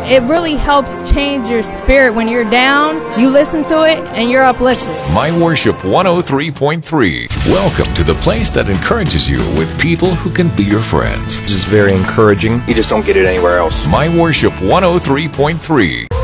it really helps change your spirit. When you're down, you listen to it and you're uplifted. My Worship 103.3. Welcome to the place that encourages you with people who can be your friends. This is very encouraging. You just don't get it anywhere else. My Worship 103.3.